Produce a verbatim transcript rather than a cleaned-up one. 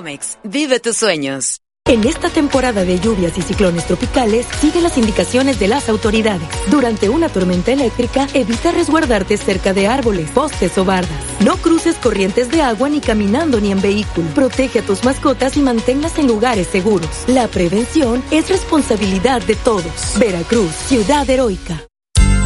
Comex, vive tus sueños. En esta temporada de lluvias y ciclones tropicales, sigue las indicaciones de las autoridades. Durante una tormenta eléctrica, evita resguardarte cerca de árboles, postes o bardas. No cruces corrientes de agua ni caminando ni en vehículo. Protege a tus mascotas y manténlas en lugares seguros. La prevención es responsabilidad de todos. Veracruz, ciudad heroica.